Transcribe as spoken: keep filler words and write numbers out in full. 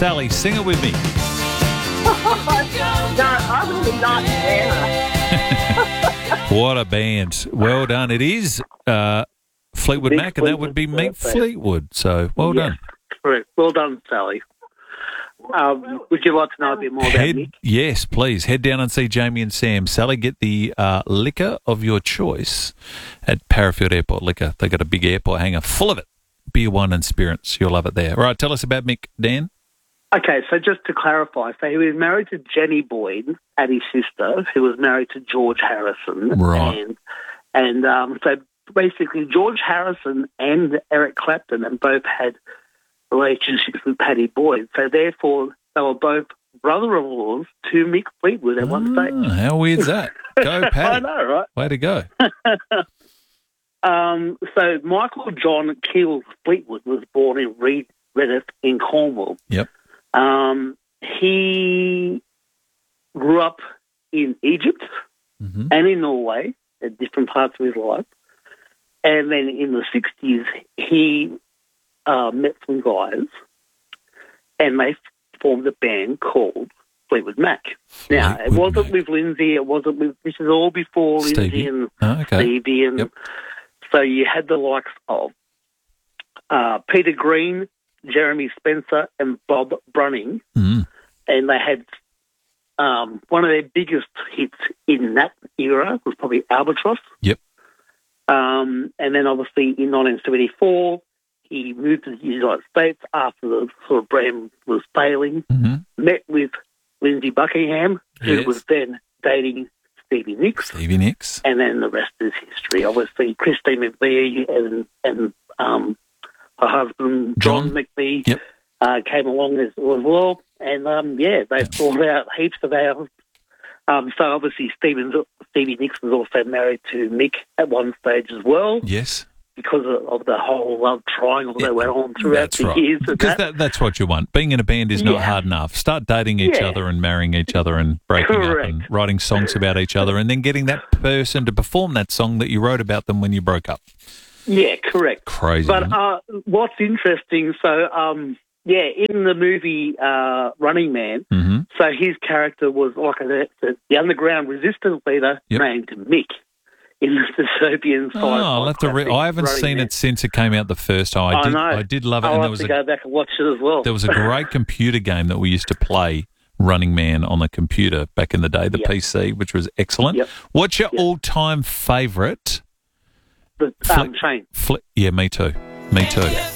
Sally, sing it with me. No, I would be not there. What a band. Well done. It is uh, Fleetwood Mick Mac, and that would be Mick Fleetwood's birthday. Fleetwood. So well Yes, done. correct. Well done, Sally. Um, would you like to know a bit more about Head, Mick? yes, please. Head down and see Jamie and Sam. Sally, get the uh, liquor of your choice at Parafield Airport Liquor. They got a big airport hangar full of it. Beer, wine and spirits. You'll love it there. Right, tell us about Mick, Dan. Okay, so just to clarify, so he was married to Jenny Boyd and his sister, who was married to George Harrison. Right. And, and um, so basically George Harrison and Eric Clapton and both had relationships with Patty Boyd. So therefore, they were both brother-in-laws to Mick Fleetwood at one Ah, stage. how weird's that? Go, Patty. I know, right? Way to go. Um, so Michael John Keel Fleetwood was born in Reed, Redditch in Cornwall. Yep. Um, he grew up in Egypt Mm-hmm. and in Norway at different parts of his life. And then in the sixties, he uh, met some guys and they formed a band called Fleetwood Mac. Now, it Fleetwood wasn't Mac. with Lindsay, it wasn't with, this is all before Lindsay Stevie. and Oh, okay. Stevie. And Yep. so you had the likes of uh, Peter Green, Jeremy Spencer, and Bob Brunning. Mm. And they had um, one of their biggest hits in that era was probably Albatross. Yep. Um, and then obviously in nineteen seventy-four, he moved to the United States after the sort of brand was failing, Mm-hmm. met with Lindsay Buckingham, who Yes. was then dating Stevie Nicks. Stevie Nicks. And then the rest is history. Obviously, Christine McVie and, and um, her husband, John, John. McVie, Yep. uh, came along as, as well. And, um, yeah, they brought out heaps of hours. Um, so, obviously, Stevens, Stevie Nicks was also married to Mick at one stage as well Yes. because of, of the whole love triangle that went on throughout That's the right. years. And Because that. that, that's what you want. Being in a band is not Yeah. hard enough. Start dating each Yeah. other and marrying each other and breaking up Correct. and writing songs about each other and then getting that person to perform that song that you wrote about them when you broke up. Yeah, correct. Crazy. But isn't it? uh, what's interesting, so, um, yeah, in the movie uh, Running Man, mm-hmm. so his character was like a, the, the underground resistance leader Yep. named Mick in the Serbian side. Oh, I'll have to re- I haven't seen it since it came out the first time. I I did, know. I did love it. I'll and there have was to a, go back and watch it as well. there was a great computer game that we used to play, Running Man, on the computer back in the day, the Yep. P C, which was excellent. Yep. What's your Yep. all-time favourite? the, um, Shane. Fli- yeah, me too. Me too.